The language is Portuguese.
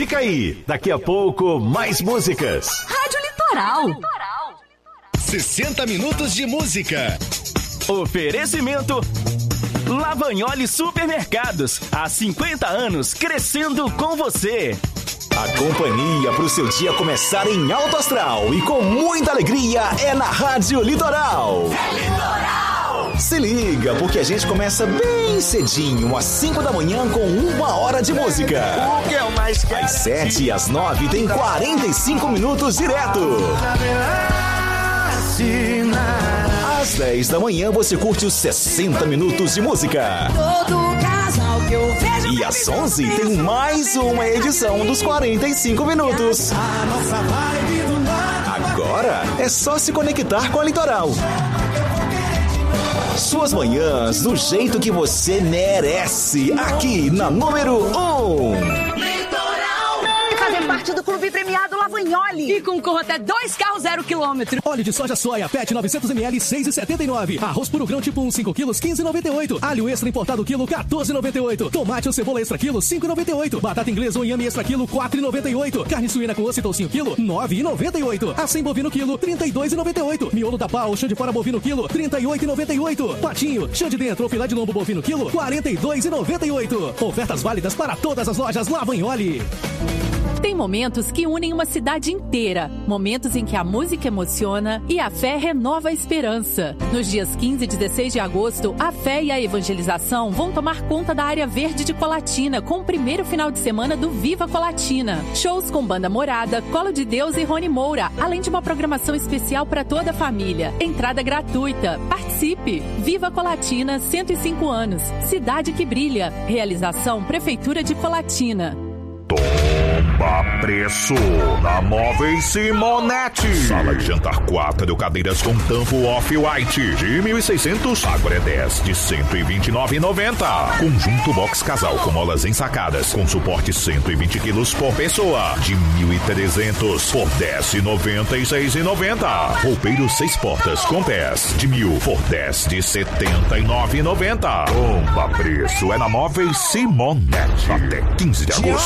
fica aí. Daqui a pouco, mais músicas. Rádio Litoral. 60 minutos de música. Oferecimento Lavagnoli Supermercados. Há 50 anos, crescendo com você. A companhia para o seu dia começar em alto astral e com muita alegria é na Rádio Litoral. É Litoral! Se liga, porque a gente começa bem cedinho, às 5 da manhã, com 1 hora de música. O que é o mais caro? Às 7 e às 9 tem 45 minutos direto. Às 10 da manhã você curte os 60 minutos de música. E às 11 tem mais uma edição dos 45 minutos. Agora é só se conectar com a Litoral. Suas manhãs do jeito que você merece, aqui na número 1. Parte do Clube Premiado Lavagnoli. E concorra até 2 carros 0 km. Óleo de soja soia PET 900ml 6,79. Arroz puro grão tipo 1 5 quilos 15,98. Alho extra importado quilo 14,98. Tomate ou cebola extra quilo 5,98. Batata inglesa ou inhame extra quilo 4,98. Carne suína com osso e toucinho quilo 9,98. Acém bovino quilo 32,98. Miolo da pau, chão de fora bovino quilo 38,98. Patinho, chão de dentro ou filé de lombo bovino quilo 42,98. Ofertas válidas para todas as lojas Lavagnoli. Tem momentos que unem uma cidade inteira. Momentos em que a música emociona e a fé renova a esperança. Nos dias 15 e 16 de agosto, a fé e a evangelização vão tomar conta da área verde de Colatina com o primeiro final de semana do Viva Colatina. Shows com Banda Morada, Colo de Deus e Rony Moura, além de uma programação especial para toda a família. Entrada gratuita. Participe! Viva Colatina, 105 anos. Cidade que brilha. Realização Prefeitura de Colatina. Tomba preço na Móveis Simonetti. Sala de jantar 4 cadeiras com tampo off-white de 1.600, agora é 10 de 129,90. Conjunto box casal com molas ensacadas com suporte 120 quilos por pessoa de 1.300 por 10,96,90. Roupeiro 6 portas com pés de 1.000 por 10 de 79,90. Tomba preço é na Móveis Simonetti até 15 de agosto.